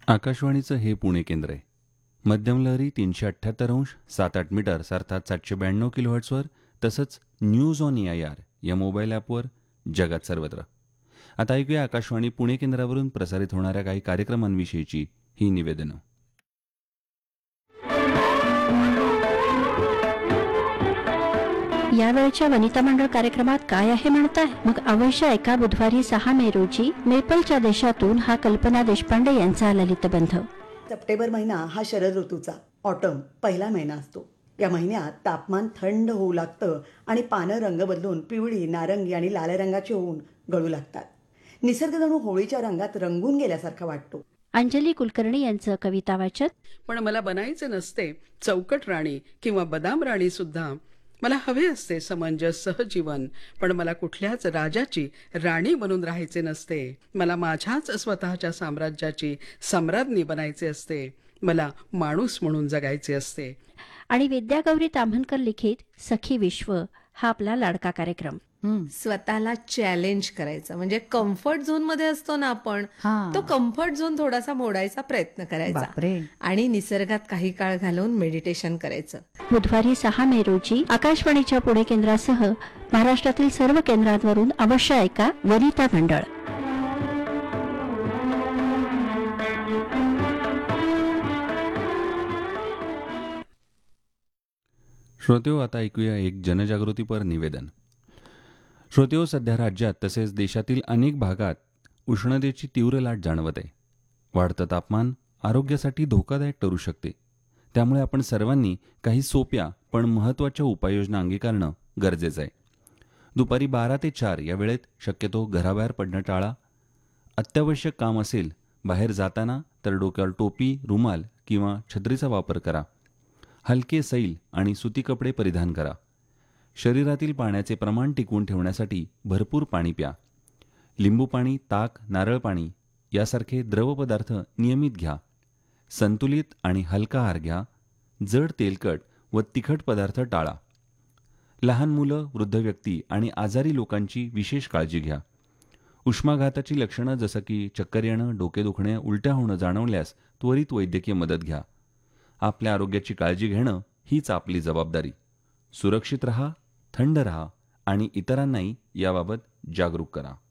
आकाशवाणीचं हे पुणे केंद्र आहे. मध्यम लहरी 378 अंश 7-8 मीटर्स अर्थात 792 किलोहर्ट्झवर तसंच न्यूज ऑन AIR या मोबाईल ॲपवर जगात सर्वत्र. आता ऐकूया आकाशवाणी पुणे केंद्रावरून प्रसारित होणाऱ्या काही कार्यक्रमांविषयीची ही निवेदनं. यावेळच्या वनिता मंडळ कार्यक्रमात काय आहे म्हणताय? मग अवश्य ऐका. बुधवारी 6 मे रोजी मेपलच्या देशातून हा कल्पना देशपांडे यांचा ललितबंध. सप्टेंबर महिना हा शरद ऋतूचा ऑटम पहिला महिना असतो. या महिन्यात तापमान थंड होऊ लागतं आणि पानं रंग बदलून पिवळी, नारंगी आणि लाल रंगाची होऊन गळू लागतात. निसर्ग जणू होळीच्या रंगात रंगून गेल्यासारखा वाटतो. अंजली कुलकर्णी यांचं कविता वाचन. पण मला बनायचे नसते चौकट राणी किंवा बदाम राणी सुद्धा. मला हवे असते समंजस सहजीवन, पण मला कुठल्याच राजाची राणी बनून राहायचे नसते. मला माझ्याच स्वतःच्या साम्राज्याची सम्राज्ञी बनायचे असते. मला माणूस म्हणून जगायचे असते. आणि विद्यागौरी ताम्हनकर लिखित सखी विश्व हा आपला लाडका कार्यक्रम. स्वतःला चॅलेंज करायचं, म्हणजे कम्फर्ट झोन मध्ये असतो ना आपण, तो कम्फर्ट झोन थोडासा मोडायचा प्रयत्न करायचा आणि निसर्गात काही काळ घालवून मेडिटेशन करायचं. बुधवारी 6 मे रोजी आकाशवाणीच्या पुणे केंद्रासह महाराष्ट्रातील सर्व केंद्रांवरून अवश्य ऐका वनिता मंडळ. श्रोतेहो, आता ऐकूया एक जनजागृतीपर निवेदन. श्रोतेहो, सध्या राज्यात तसेच देशातील अनेक भागात उष्णतेची तीव्र लाट जाणवत आहे. वाढतं तापमान आरोग्यासाठी धोकादायक ठरू शकते. त्यामुळे आपण सर्वांनी काही सोप्या पण महत्त्वाच्या उपाययोजना अंगीकारणं गरजेचं आहे. दुपारी 12 ते 4 या वेळेत शक्यतो घराबाहेर पडणं टाळा. अत्यावश्यक काम असेल बाहेर जाताना तर डोक्यावर टोपी, रुमाल किंवा छत्रीचा वापर करा. हलके सैल आणि सुती कपडे परिधान करा. शरीरातील पाण्याचे प्रमाण टिकवून ठेवण्यासाठी भरपूर पाणी प्या. लिंबू पाणी, ताक, नारळ पाणी यासारखे द्रव पदार्थ नियमित घ्या. संतुलित आणि हलका आहार घ्या. जड, तेलकट व तिखट पदार्थ टाळा. लहान मुलं, वृद्ध व्यक्ती आणि आजारी लोकांची विशेष काळजी घ्या. उष्माघाताची लक्षणं जसं की चक्कर येणं, डोके दुखणे, उलट्या होणं जाणवल्यास त्वरित वैद्यकीय मदत घ्या. आपल्या आरोग्याची काळजी घेणं हीच आपली जबाबदारी. सुरक्षित रहा, थंड रहा आणि इतरांनाही याबाबत जागरूक करा.